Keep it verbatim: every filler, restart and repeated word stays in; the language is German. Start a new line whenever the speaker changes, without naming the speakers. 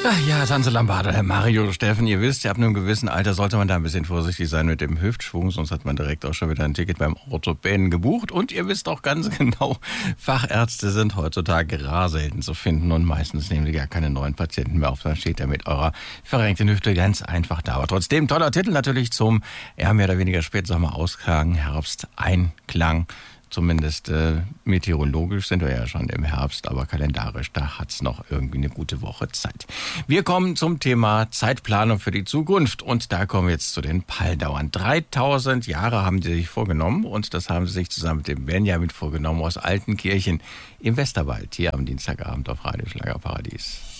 Ach ja, Tante Lambada, Herr Mario, Steffen, ihr wisst, ab einem gewissen Alter sollte man da ein bisschen vorsichtig sein mit dem Hüftschwung, sonst hat man direkt auch schon wieder ein Ticket beim Orthopäden gebucht. Und ihr wisst auch ganz genau, Fachärzte sind heutzutage rar selten zu finden und meistens nehmen sie gar keine neuen Patienten mehr auf. Dann steht er mit eurer verrenkten Hüfte ganz einfach da. Aber trotzdem, toller Titel natürlich zum eher mehr oder weniger Spätsommer-Ausklang, Herbst-Einklang. Zumindest äh, meteorologisch sind wir ja schon im Herbst, aber kalendarisch, da hat's noch irgendwie eine gute Woche Zeit. Wir kommen zum Thema Zeitplanung für die Zukunft und da kommen wir jetzt zu den Palldauern. dreitausend Jahre haben die sich vorgenommen und das haben sie sich zusammen mit dem Benjamin vorgenommen aus Altenkirchen im Westerwald, hier am Dienstagabend auf Radio Schlagerparadies.